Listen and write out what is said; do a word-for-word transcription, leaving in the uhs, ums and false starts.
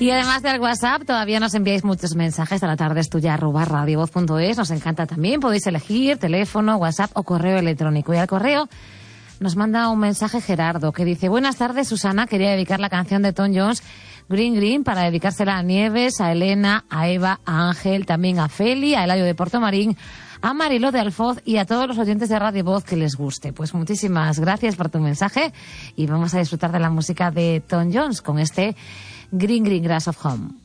Y además del WhatsApp, todavía nos enviáis muchos mensajes a la tarde es tuya arroba radiovoz punto es. Nos encanta también. Podéis elegir teléfono, WhatsApp o correo electrónico. Y al correo nos manda un mensaje Gerardo que dice: buenas tardes, Susana. Quería dedicar la canción de Tom Jones, Green Green, para dedicársela a Nieves, a Elena, a Eva, a Ángel, también a Feli, a Eladio de Portomarín, a Mariló de Alfoz y a todos los oyentes de Radio Voz que les guste. Pues muchísimas gracias por tu mensaje y vamos a disfrutar de la música de Tom Jones con este Green Green Grass of Home.